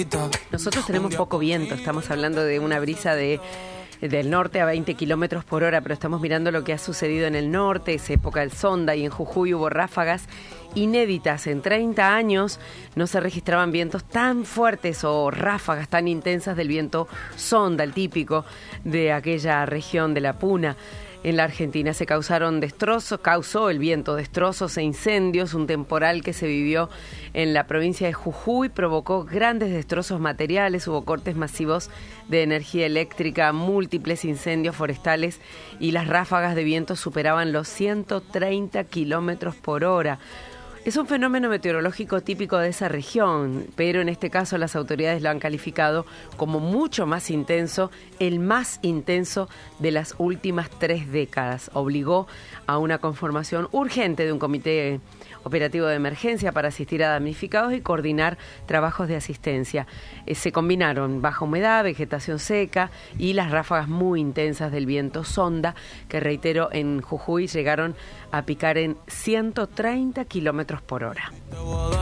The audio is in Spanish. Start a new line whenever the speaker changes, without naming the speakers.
Nosotros tenemos poco viento, estamos hablando de una brisa del norte a 20 kilómetros por hora, pero estamos mirando lo que ha sucedido en el norte, es época del Sonda, y en Jujuy hubo ráfagas inéditas. En 30 años no se registraban vientos tan fuertes o ráfagas tan intensas del viento Sonda, el típico de aquella región de la Puna. En la Argentina causó el viento destrozos e incendios. Un temporal que se vivió en la provincia de Jujuy provocó grandes destrozos materiales, hubo cortes masivos de energía eléctrica, múltiples incendios forestales y las ráfagas de viento superaban los 130 kilómetros por hora. Es un fenómeno meteorológico típico de esa región, pero en este caso las autoridades lo han calificado como mucho más intenso, el más intenso de las últimas 3 décadas. Obligó a una conformación urgente de un comité operativo de emergencia para asistir a damnificados y coordinar trabajos de asistencia. Se combinaron baja humedad, vegetación seca y las ráfagas muy intensas del viento Sonda, que reitero, en Jujuy llegaron a picar en 130 kilómetros por hora.